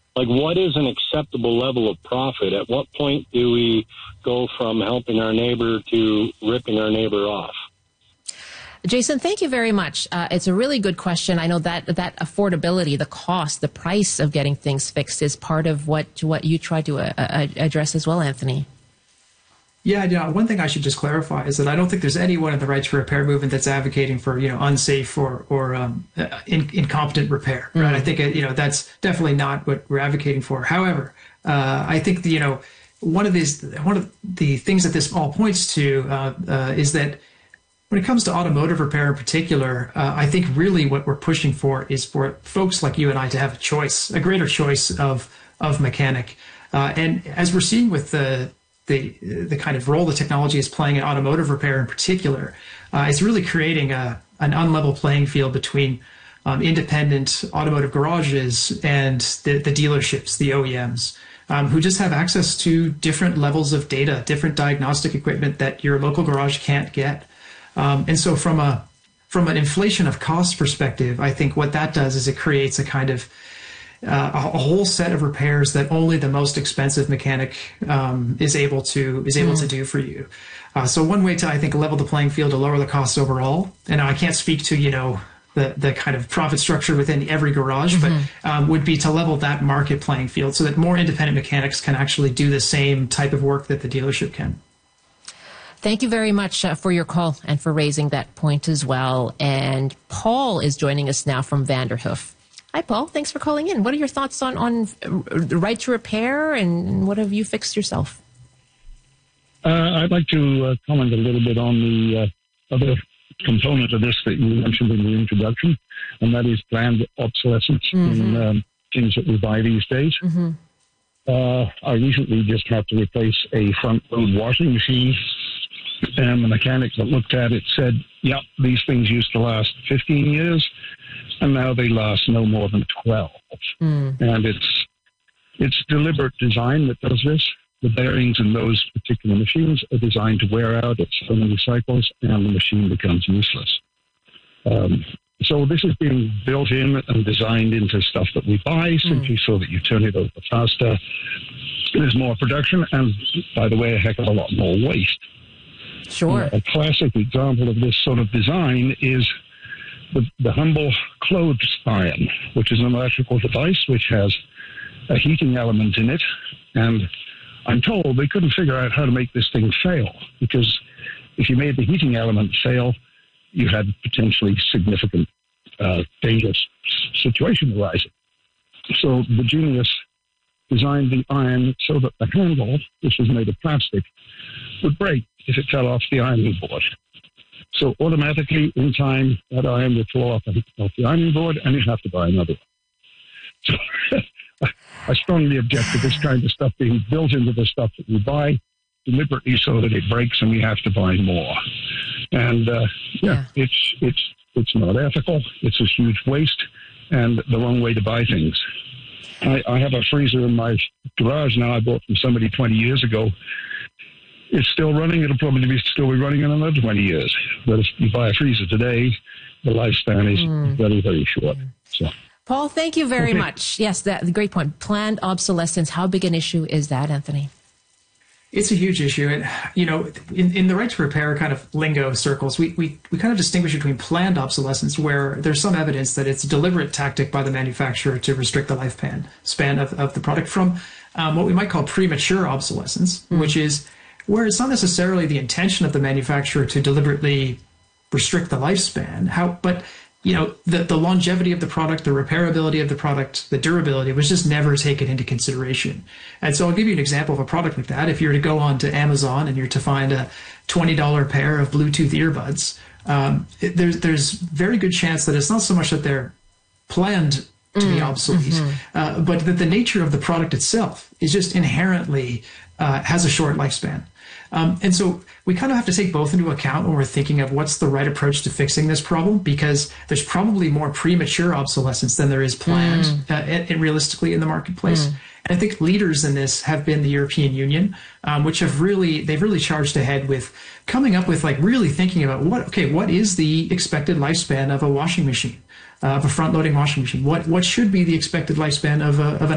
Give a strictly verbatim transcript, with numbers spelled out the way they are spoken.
Like, what is an acceptable level of profit? At what point do we go from helping our neighbor to ripping our neighbor off? Jason, thank you very much. Uh, it's a really good question. I know that that affordability, the cost, the price of getting things fixed is part of what what you try to uh, uh, address as well, Anthony. Yeah, yeah. One thing I should just clarify is that I don't think there's anyone in the Right to Repair movement that's advocating for, you know, unsafe or or um, in, incompetent repair. Right. Mm. I think you know that's definitely not what we're advocating for. However, uh, I think the, you know one of these one of the things that this all points to uh, uh, is that when it comes to automotive repair in particular, uh, I think really what we're pushing for is for folks like you and I to have a choice, a greater choice of of mechanic. Uh, and as we're seeing with the the the kind of role the technology is playing in automotive repair in particular, uh, it's really creating a an unlevel playing field between um, independent automotive garages and the, the dealerships, the O E Ms, um, who just have access to different levels of data, different diagnostic equipment that your local garage can't get. Um, and so from a from an inflation of cost perspective, I think what that does is it creates a kind of uh, a, a whole set of repairs that only the most expensive mechanic um, is able to is able mm. to do for you. Uh, so one way to, I think, level the playing field to lower the costs overall, and I can't speak to, you know, the, the kind of profit structure within every garage, mm-hmm. but um, would be to level that market playing field so that more independent mechanics can actually do the same type of work that the dealership can. Thank you very much uh, for your call and for raising that point as well. And Paul is joining us now from Vanderhoof. Hi, Paul. Thanks for calling in. What are your thoughts on, on the right to repair, and what have you fixed yourself? Uh, I'd like to uh, comment a little bit on the uh, other component of this that you mentioned in the introduction, and that is planned obsolescence mm-hmm. in um, things that we buy these days. Mm-hmm. Uh, I recently just had to replace a front-load washing machine, and the mechanic that looked at it said, yeah, these things used to last fifteen years, and now they last no more than twelve. Mm. And it's it's deliberate design that does this. The bearings in those particular machines are designed to wear out at so many cycles, and the machine becomes useless. Um, so this is being built in and designed into stuff that we buy simply mm. so that you turn it over faster. There's more production, and, by the way, a heck of a lot more waste. Sure. Uh, a classic example of this sort of design is the, the humble clothes iron, which is an electrical device which has a heating element in it, and I'm told they couldn't figure out how to make this thing fail, because if you made the heating element fail, you had potentially significant uh, dangerous situation arising. So the genius designed the iron so that the handle, which was made of plastic, would break if it fell off the ironing board. So automatically, in time, that iron would fall off, off the ironing board, and you'd have to buy another one. So I strongly object to this kind of stuff being built into the stuff that we buy deliberately so that it breaks and we have to buy more. And uh, yeah, yeah, it's it's it's not ethical. It's a huge waste and the wrong way to buy things. I, I have a freezer in my garage now I bought from somebody twenty years ago. It's still running. It'll probably be still be running in another twenty years. But if you buy a freezer today, the lifespan is mm. very, very short. So. Paul, thank you very okay. much. Yes, that the great point. Planned obsolescence. How big an issue is that, Anthony? It's a huge issue. And, you know, in, in the right to repair kind of lingo circles, we, we, we kind of distinguish between planned obsolescence, where there's some evidence that it's a deliberate tactic by the manufacturer to restrict the lifespan span of, of the product, from um, what we might call premature obsolescence, mm. which is where it's not necessarily the intention of the manufacturer to deliberately restrict the lifespan, how, but you know, the, the longevity of the product, the repairability of the product, the durability was just never taken into consideration. And so I'll give you an example of a product like that. If you were to go on to Amazon and you're to find a twenty dollar pair of Bluetooth earbuds, um, it, there's there's very good chance that it's not so much that they're planned to mm, be obsolete, mm-hmm. uh, but that the nature of the product itself is just inherently uh, has a short lifespan. Um, and so we kind of have to take both into account when we're thinking of what's the right approach to fixing this problem, because there's probably more premature obsolescence than there is planned mm. uh, and, and realistically in the marketplace. Mm. And I think leaders in this have been the European Union, um, which have really, they've really charged ahead with coming up with like really thinking about what, okay, what is the expected lifespan of a washing machine, uh, of a front-loading washing machine? What, what should be the expected lifespan of a, of an